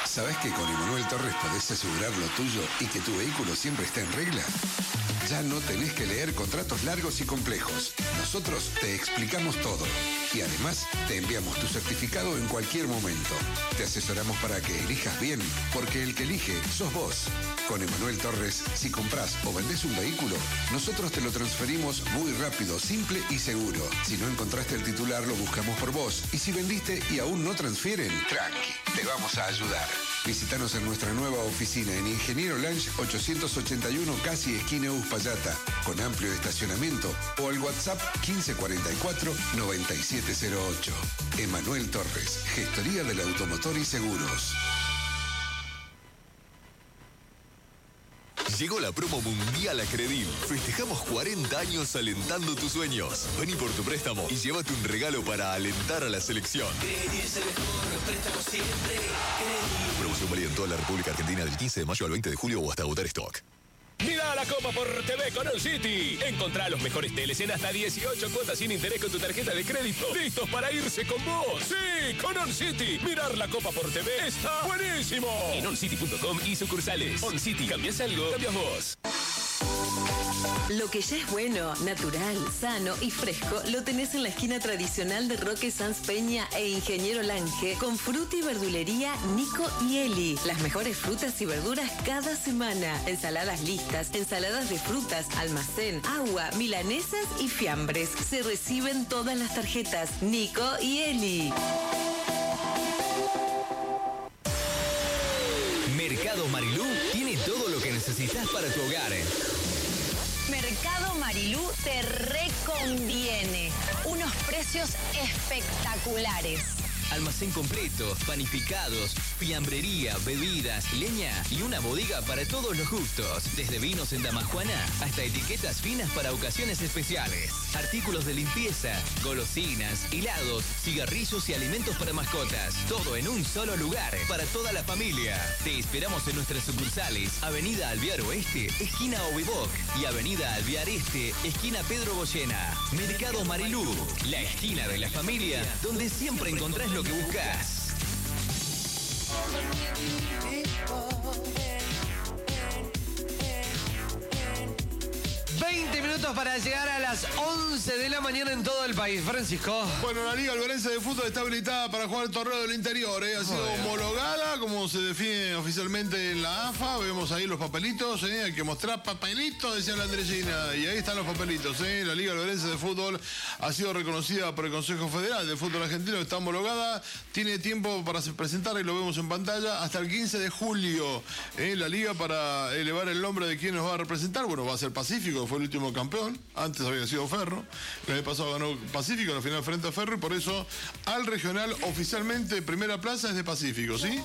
¿Sabés que con Emanuel Torres podés asegurar lo tuyo y que tu vehículo siempre está en regla? Ya no tenés que leer contratos largos y complejos. Nosotros te explicamos todo. Y además, te enviamos tu certificado en cualquier momento. Te asesoramos para que elijas bien, porque el que elige sos vos. Con Emanuel Torres, si comprás o vendés un vehículo, nosotros te lo transferimos muy rápido, simple y seguro. Si no encontraste el titular, lo buscamos por vos. Y si vendiste y aún no transfieren, tranqui, te vamos a ayudar. Visítanos en nuestra nueva oficina en Ingeniero Lange 881, casi esquina Uspallata, con amplio estacionamiento, o al WhatsApp 1544-9708. Emanuel Torres, Gestoría del Automotor y Seguros. Llegó la promo mundial a Credil. Festejamos 40 años alentando tus sueños. Vení por tu préstamo y llévate un regalo para alentar a la selección. Credil es el mejor, préstamo siempre. Credil. Promoción válida en toda la República Argentina del 15 de mayo al 20 de julio o hasta agotar stock. Mira la Copa por TV con On City. Encontrá los mejores teles en hasta 18 cuotas sin interés con tu tarjeta de crédito. ¡Listos para irse con vos! ¡Sí! Con On City. Mirar la Copa por TV está buenísimo. En oncity.com y sucursales. On City. ¿Cambias algo? Cambias vos. Lo que ya es bueno, natural, sano y fresco lo tenés en la esquina tradicional de Roque Sanz Peña e Ingeniero Lange con fruta y verdulería Nico y Eli. Las mejores frutas y verduras cada semana. Ensaladas listas, ensaladas de frutas, almacén, agua, milanesas y fiambres. Se reciben todas las tarjetas. Nico y Eli. Mercado Marilú tiene todo lo que necesitas para tu hogar. Mercado Marilú te reconviene. Unos precios espectaculares. Almacén completo, panificados, fiambrería, bebidas, leña y una bodega para todos los gustos. Desde vinos en Damajuana hasta etiquetas finas para ocasiones especiales. Artículos de limpieza, golosinas, helados, cigarrillos y alimentos para mascotas. Todo en un solo lugar para toda la familia. Te esperamos en nuestras sucursales. Avenida Alvear Oeste, esquina Oviboc. Y Avenida Alvear Este, esquina Pedro Goyena. Mercado Marilú, la esquina de la familia donde siempre encontrás lo que buscas. 20 minutos para llegar a las 11 de la mañana en todo el país. Francisco. Bueno, la Liga Alberense de Fútbol está habilitada para jugar el torneo del interior. Ha sido homologada, como se define oficialmente en la AFA. Vemos ahí los papelitos. Hay que mostrar papelitos, decía la Andresina. Y ahí están los papelitos. La Liga Alberense de Fútbol ha sido reconocida por el Consejo Federal de Fútbol Argentino. Está homologada. Tiene tiempo para presentar, y lo vemos en pantalla, hasta el 15 de julio. La Liga, para elevar el nombre de quien nos va a representar. Bueno, va a ser Pacífico, fue el último campeón. Antes había sido Ferro. El año pasado ganó Pacífico en la final frente a Ferro, y por eso al regional oficialmente primera plaza es de Pacífico, ¿sí?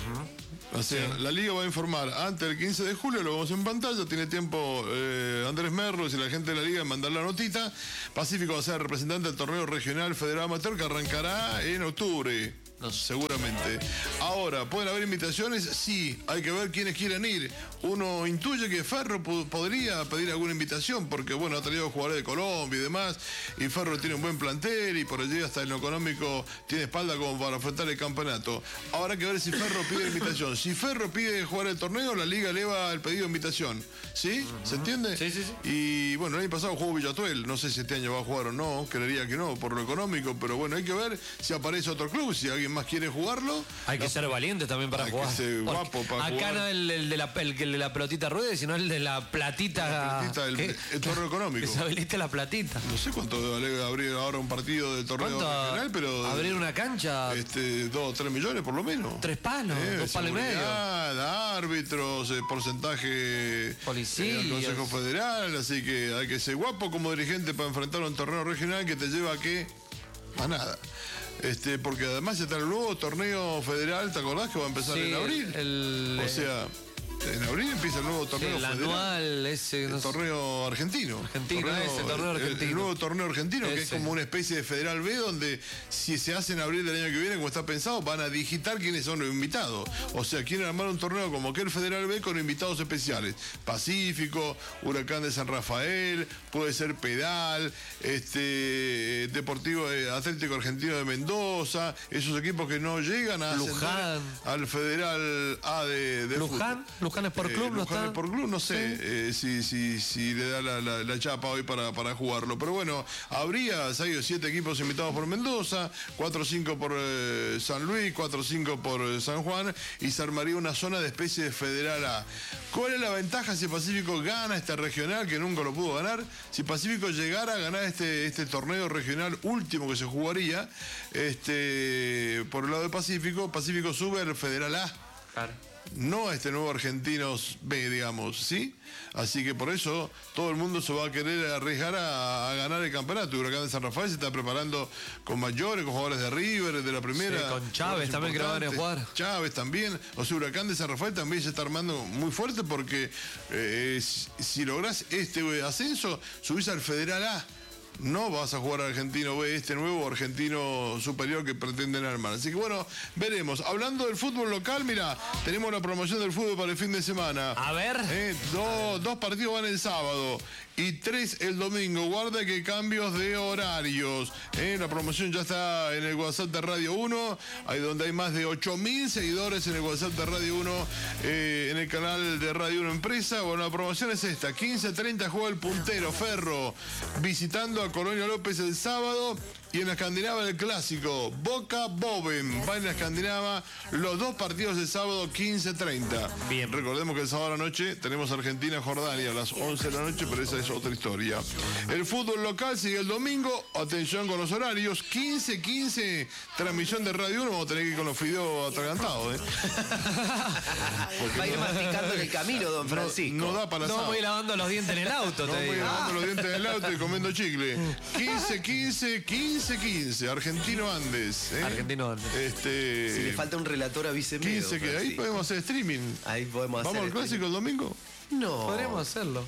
O sea, la Liga va a informar antes del 15 de julio, lo vemos en pantalla, tiene tiempo Andrés Merlos y la gente de la Liga en mandar la notita. Pacífico va a ser representante del torneo regional federal amateur que arrancará en octubre. No, seguramente. Ahora, ¿pueden haber invitaciones? Sí, hay que ver quiénes quieren ir. Uno intuye que Ferro podría pedir alguna invitación, porque bueno, ha traído jugadores de Colombia y demás, y Ferro tiene un buen plantel, y por allí hasta en lo económico tiene espalda como para enfrentar el campeonato. Ahora hay que ver si Ferro pide invitación. Si Ferro pide jugar el torneo, la Liga eleva el pedido de invitación. ¿Sí? ¿Se entiende? Sí, sí, sí. Y bueno, el año pasado jugó Villatuel, no sé si este año va a jugar o no, creería que no, por lo económico, pero bueno, hay que ver si aparece otro club, si alguien más quiere jugarlo. Hay que ser valiente también para jugar. Hay que ser guapo para acá jugar. No el de la pelotita rueda, sino el de la platita. La platita el torneo económico. Que se habilite la platita. No sé cuánto vale abrir ahora un partido del torneo regional, pero abrir una cancha. 2 o 3 millones por lo menos. 3 palos, 2 palos y medio. Árbitros, porcentaje policía del Consejo Federal, así que hay que ser guapo como dirigente para enfrentar un torneo regional que te lleva a nada. Porque además está el nuevo torneo federal, ¿te acordás que va a empezar en abril? O sea, En abril empieza el nuevo torneo el federal. anual ese. El No sé. torneo argentino. Torneo argentino. El nuevo torneo argentino, que es Ese. como una especie de Federal B, donde si se hace en abril del año que viene, como está pensado, van a digitar quiénes son los invitados. O sea, quieren armar un torneo como que el Federal B con invitados especiales. Pacífico, Huracán de San Rafael, puede ser Pedal, Deportivo Atlético Argentino de Mendoza, esos equipos que no llegan a Luján. al Federal A de Luján. fútbol. Luján Sport Club, ¿no Luján está? Sport Club, no sé si le da la chapa hoy para jugarlo. Pero bueno, habría 6 o 7 equipos invitados por Mendoza, 4 o 5 por San Luis, 4 o 5 por San Juan, y se armaría una zona de especie de Federal A. ¿Cuál es la ventaja si Pacífico gana este regional, que nunca lo pudo ganar? Si Pacífico llegara a ganar este torneo regional último que se jugaría, por el lado de Pacífico sube al Federal A. Claro. No a este nuevo Argentinos B, digamos, ¿sí? Así que por eso todo el mundo se va a querer arriesgar a ganar el campeonato. Huracán de San Rafael se está preparando con mayores, con jugadores de River, de la primera. Sí, con Chávez también, que lo van a jugar. Chávez también. O sea, Huracán de San Rafael también se está armando muy fuerte porque si lográs este ascenso, subís al Federal A. No vas a jugar al Argentino B, este nuevo Argentino superior que pretenden armar. Así que bueno, veremos. Hablando del fútbol local, mira, tenemos la promoción del fútbol para el fin de semana. A ver. Dos partidos van el sábado y 3 el domingo. Guarda que cambios de horarios. La promoción ya está en el WhatsApp de Radio 1, ahí donde hay más de 8.000 seguidores en el WhatsApp de Radio 1, en el canal de Radio 1 Empresa. Bueno, la promoción es esta: 15:30 juega el puntero Ferro, visitando a Colonia López el sábado. Y en la Escandinava el clásico, Boca-Boven. Va en la Escandinava los 2 partidos del sábado 15:30. Bien. Recordemos que el sábado a la noche tenemos Argentina-Jordania a las 11 de la noche, pero esa es otra historia. El fútbol local sigue el domingo. Atención con los horarios. 15:15, transmisión de Radio 1. Vamos a tener que ir con los fideos atragantados, Va a ir masticando en el camino, don Francisco. No da para No asado. voy a ir lavando los dientes en el auto, No te voy digo. lavando los dientes del auto y comiendo chicle. 15-15, Argentino Andes. Argentino Andes. Si le falta un relator, avíseme. 15, don que ahí Francisco. podemos hacer streaming. Ahí podemos ¿Vamos hacer al clásico el domingo? No. Podríamos hacerlo.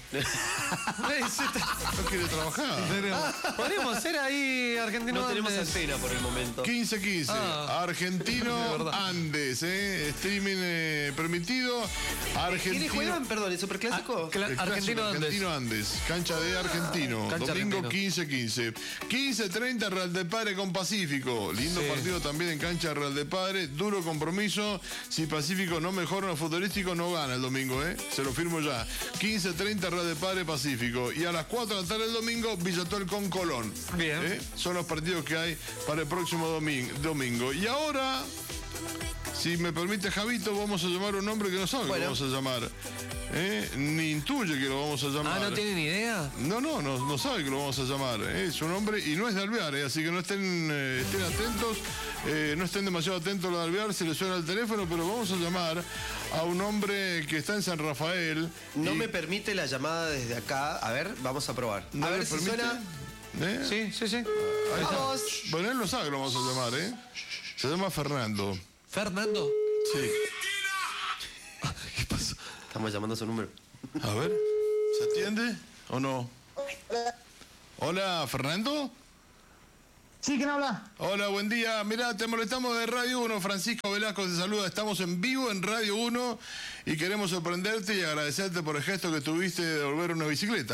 No quiere trabajar. Podríamos hacer ahí Argentino No tenemos Andes. antena por el momento. 15-15, Ah. Argentino De verdad. Andes, streaming permitido. ¿Quiénes juegan, perdón, el superclásico? El clásico Argentino Andes. Argentino Andes, cancha de Argentino, Cancha domingo Argentino. 15-15. 15:30 Real de Padre con Pacífico, lindo Sí. partido también en cancha de Real de Padre, duro compromiso. Si Pacífico no mejora en lo futbolístico, no gana el domingo, se lo firmo ya. 15:30 Real de Padre Pacífico, y a las 4 de la tarde el domingo Villatuel con Colón. Bien. Son los partidos que hay para el próximo domingo. Y ahora, si me permite, Javito, vamos a llamar a un hombre que no sabe que lo vamos a llamar. Ni intuye que lo vamos a llamar. Ah, ¿no tienen idea? No sabe que lo vamos a llamar. Es un hombre y no es de Alvear, así que no estén atentos, no estén demasiado atentos a lo de Alvear, se le suena el teléfono, pero vamos a llamar a un hombre que está en San Rafael. No me permite la llamada desde acá. A ver, vamos a probar. ¿No a ver le si permite? suena. Sí. Ahí está. Vamos. Bueno, él no sabe que lo vamos a llamar, Se llama Fernando. ¿Fernando? Sí. ¿Qué pasó? Estamos llamando a su número. A ver, ¿se atiende o no? Hola, Fernando. Sí, ¿quién habla? Hola, buen día. Mirá, te molestamos de Radio 1. Francisco Velasco te saluda. Estamos en vivo en Radio 1 y queremos sorprenderte y agradecerte por el gesto que tuviste de devolver una bicicleta,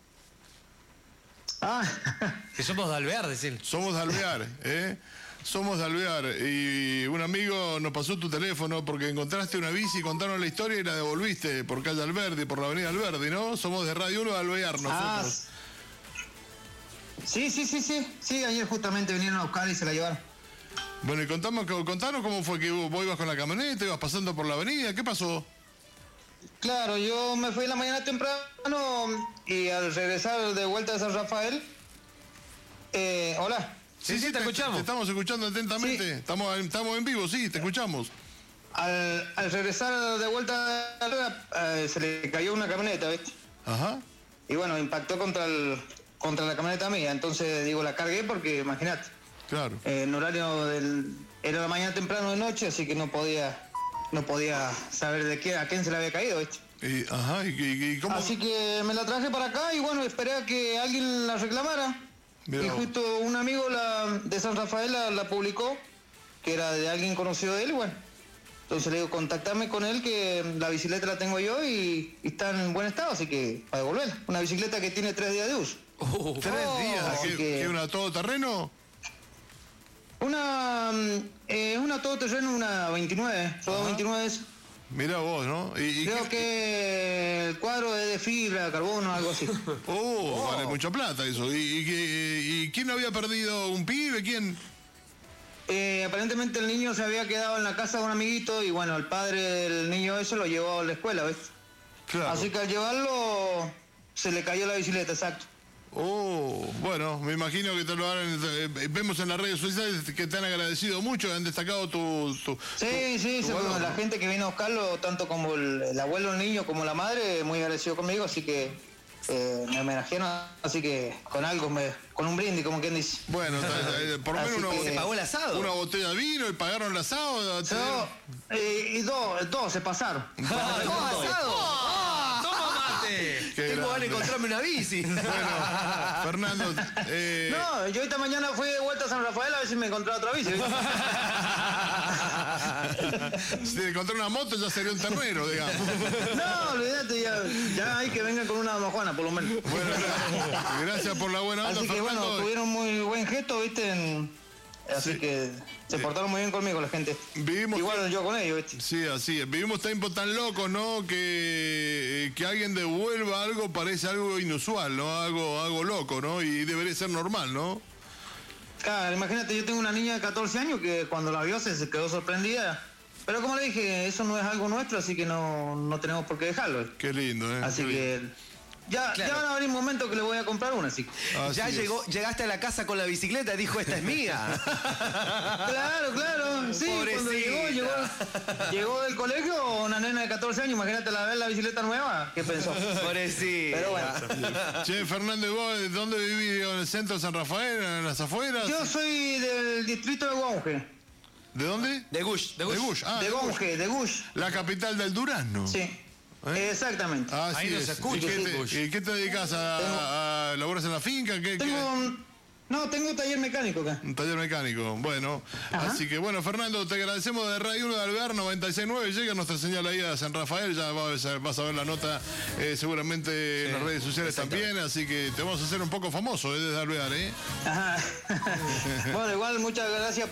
Ah, Que somos de Alvear, decir. Somos de Alvear, Somos de Alvear y un amigo nos pasó tu teléfono porque encontraste una bici, contaron la historia y la devolviste por calle Alberdi, por la avenida Alberdi, ¿no? Somos de Radio 1 de Alvear nosotros. Sí, ayer justamente vinieron a buscar y se la llevaron. Bueno, y contanos cómo fue que vos ibas con la camioneta, ibas pasando por la avenida, ¿qué pasó? Claro, yo me fui en la mañana temprano y al regresar de vuelta a San Rafael, hola. Sí, te escuchamos. Te estamos escuchando atentamente. Sí. Estamos en vivo, sí, te escuchamos. Al regresar de vuelta se le cayó una camioneta, ¿viste? Ajá. Y bueno, impactó contra la camioneta mía, entonces digo, la cargué porque imagínate. Claro. En horario era la mañana temprano de noche, así que no podía no podía saber a quién se le había caído, ¿viste? ¿Y cómo? Así que me la traje para acá y bueno, esperé a que alguien la reclamara. Mirá. Y justo un amigo de San Rafael la publicó, que era de alguien conocido de él, y bueno. Entonces le digo, contactame con él, que la bicicleta la tengo yo y está en buen estado, así que para devolverla. Una bicicleta que tiene 3 días de uso. 3 días, ¿qué una todoterreno? Una todoterreno, una 29, rodado 29 es. Mirá vos, ¿no? Creo que el cuadro es de fibra, carbono, algo así. Vale mucha plata eso. ¿Y quién había perdido? ¿Un pibe? ¿Quién? Aparentemente el niño se había quedado en la casa de un amiguito y bueno, el padre del niño eso lo llevó a la escuela, ¿ves? Claro. Así que al llevarlo se le cayó la bicicleta, exacto. Bueno, me imagino que te lo harán. Vemos en las redes sociales que te han agradecido mucho, que han destacado tu valor, la ¿no? gente que vino a buscarlo, tanto como el abuelo, el niño, como la madre, muy agradecido conmigo, así que me homenajearon, así que con un brindis, como quien dice. Bueno, por lo menos ¿Se pagó el asado? Una botella de vino y pagaron el asado. Y dos se pasaron. ¿Dos asados? Tengo ganas de encontrarme una bici. Bueno, Fernando. No, yo esta mañana fui de vuelta a San Rafael a ver si me encontraba otra bici. Si te encontré una moto ya sería un terreno, digamos. No, olvídate, ya hay que vengan con una damajuana, por lo menos. Bueno, gracias por la buena onda, así que Fernando. bueno, tuvieron muy buen gesto, ¿viste? Así que se portaron muy bien conmigo la gente. Igual yo con ellos, ¿viste? Sí, así es. Vivimos tiempos tan locos, ¿no? Que alguien devuelva algo parece algo inusual, ¿no? Algo loco, ¿no? Y debería ser normal, ¿no? Claro, imagínate, yo tengo una niña de 14 años que cuando la vio se quedó sorprendida. Pero como le dije, eso no es algo nuestro, así que no tenemos por qué dejarlo. Qué lindo, ¿eh? Así que ya van a venir momentos que le voy a comprar una, así. Ya llegaste a la casa con la bicicleta y dijo, esta es mía. Claro. Sí, cuando llegó del colegio una nena de 14 años, imagínate la bicicleta nueva, ¿qué pensó? Pobrecita. Pero bueno. Che, Fernando, ¿y vos de dónde vivís? ¿En el centro de San Rafael? ¿En las afueras? Yo soy del distrito de Gonge. ¿De dónde? De Gush. De Gush. De Gonge, de Gush. La capital del durazno. Sí. Exactamente. Así ahí es. se escucha. ¿Y qué te dedicas a laburas en la finca? Tengo taller mecánico acá. Un taller mecánico, bueno. Ajá. Así que bueno, Fernando, te agradecemos de Radio 1 de Alvear 96.9. Llega nuestra señal ahí a San Rafael, ya vas a ver la nota seguramente en las redes sociales también, así que te vamos a hacer un poco famoso desde Alvear, ¿eh? Ajá. Bueno, igual muchas gracias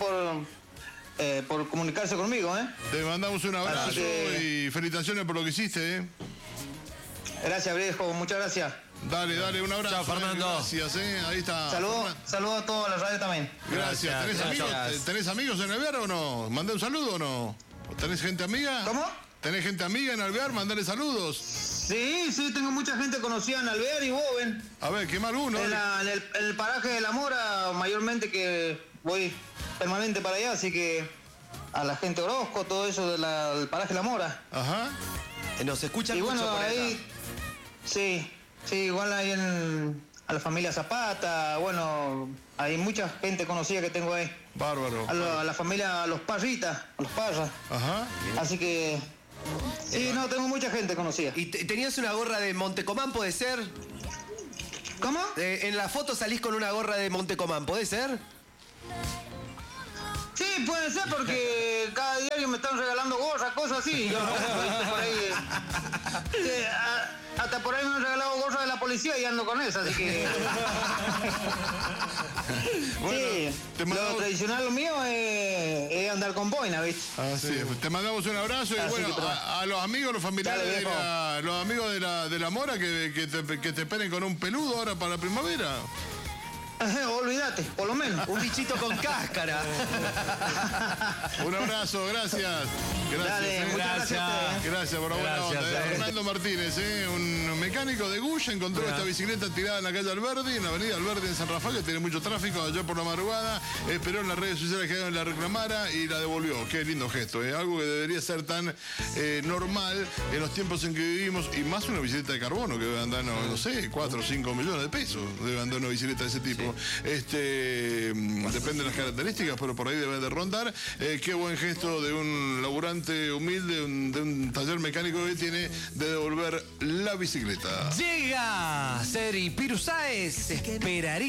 por comunicarse conmigo, ¿eh? Te mandamos un abrazo y felicitaciones por lo que hiciste, ¿eh? Gracias, viejo, muchas gracias. Dale, un abrazo. Chao, Fernando. Gracias, ahí está. Saludos a todos a la radio también. Gracias. ¿Tenés amigos en Alvear o no? ¿Mandé un saludo o no? ¿Tenés gente amiga? ¿Cómo? ¿Tenés gente amiga en Alvear? Mandale saludos. Sí, tengo mucha gente conocida en Alvear y Boven. A ver, quema alguno. En el paraje de La Mora, mayormente que voy permanente para allá, así que a la gente Orozco, todo eso del paraje La Mora. Ajá. Nos escuchan y mucho bueno, por ahí, allá. Sí, igual ahí a la familia Zapata, bueno, hay mucha gente conocida que tengo ahí. Bárbaro. A la familia, a los Parritas, a los Parras. Ajá. Así que, tengo mucha gente conocida. ¿Y tenías una gorra de Montecomán, puede ser? ¿Cómo? En la foto salís con una gorra de Montecomán, ¿puede ser? Sí, puede ser porque cada día me están regalando gorras, cosas así. Yo por ahí, hasta por ahí me han regalado gorras de la policía y ando con eso, así que... Bueno, lo tradicional lo mío es andar con boina, ¿viste? Así es. Te mandamos un abrazo y bueno, a los amigos, los familiares, los amigos de la Mora que te esperen con un peludo ahora para la primavera. Olvídate, por lo menos. Un bichito con cáscara. Un abrazo, gracias. Gracias por la buena onda. Fernando Martínez, un mecánico de Gush, encontró esta bicicleta tirada en la calle Alberdi, en la avenida Alberdi en San Rafael, que tiene mucho tráfico ayer por la madrugada. Esperó en las redes sociales que alguien la reclamara y la devolvió. Qué lindo gesto, algo que debería ser tan normal en los tiempos en que vivimos, y más una bicicleta de carbono que debe andar, no sé, 4 o 5 millones de pesos. Debe andar una bicicleta de ese tipo. depende de las características, pero por ahí debe de rondar. Qué buen gesto de un laburante humilde, de un taller mecánico que tiene de devolver la bicicleta. Llega Seri Piru Sáez, esperaría.